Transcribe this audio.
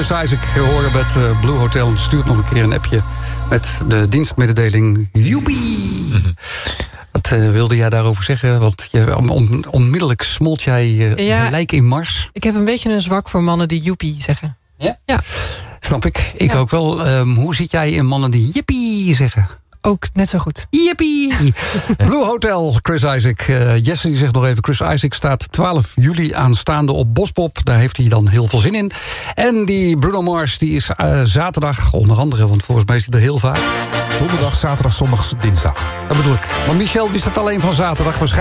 Chris Isaak horen met Blue Hotel. Stuurt nog een keer een appje met de dienstmededeling Joepie. Mm-hmm. Wat wilde jij daarover zeggen? Want onmiddellijk smolt jij gelijk in Mars. Ik heb een beetje een zwak voor mannen die joepie zeggen. Ja? Ja. Snap ik. Ik ook wel. Hoe zit jij in mannen die jippie zeggen? Ook net zo goed. Yippie! Blue Hotel, Chris Isaak. Jesse die zegt nog even, Chris Isaak staat 12 juli aanstaande op Bospop. Daar heeft hij dan heel veel zin in. En die Bruno Mars, die is zaterdag, onder andere, want volgens mij is hij er heel vaak. Donderdag, zaterdag, zondag, dinsdag. Dat bedoel ik. Maar Michel wist het alleen van zaterdag waarschijnlijk.